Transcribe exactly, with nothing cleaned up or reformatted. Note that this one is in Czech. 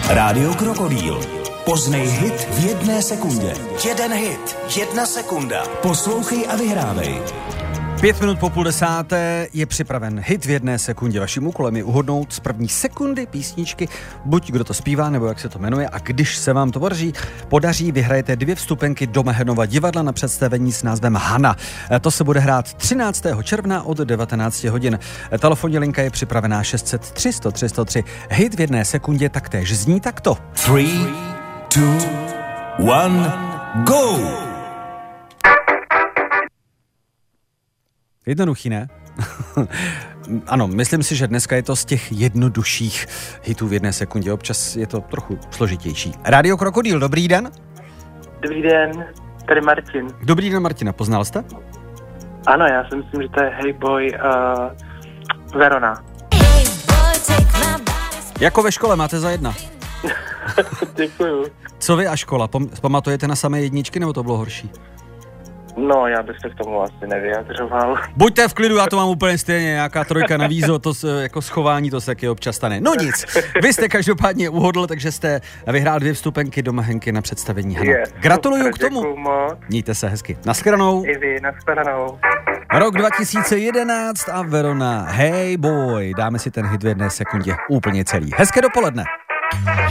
Rádio Krokodýl. Poznej hit v jedné sekundě. Jeden hit, jedna sekunda. Poslouchej a vyhrávej. Pět minut po půl desáté je připraven hit v jedné sekundě. Vaším úkolem je uhodnout z první sekundy písničky, buď kdo to zpívá, nebo jak se to jmenuje. A když se vám to podaří, podaří vyhrajete dvě vstupenky do Mahenova divadla na představení s názvem Hana. To se bude hrát třináctého června od devatenáct hodin. Telefonní linka je připravená šest set tři sto tři sto tři. Hit v jedné sekundě taktéž zní takto. Three, two, one, go! Jednoduchý, ne? Ano, myslím si, že dneska je to z těch jednodušších hitů v jedné sekundě. Občas je to trochu složitější. Rádio Krokodýl, dobrý den. Dobrý den, tady Martin. Dobrý den, Martina, poznal jste? Ano, já si myslím, že to je Hey Boy uh, Verona. Jako ve škole, máte za jedna. Děkuju. Co vy a škola? Pamatujete na samé jedničky, nebo to bylo horší? No, já bych se k tomu asi nevyjadřoval. Buďte v klidu, já to mám úplně stejně, nějaká trojka na vízo, to se, jako schování, to se taky občas stane. No nic, vy jste každopádně uhodl, takže jste vyhrál dvě vstupenky do Mahenky na představení Hana. Yes, Gratuluju super, k tomu. děkuju moc. Mějte se hezky. Naschledanou. I vy, naschledanou. Rok dva tisíce jedenáct a Verona, Hey Boy. Dáme si ten hit v jedné sekundě úplně celý. Hezké dopoledne.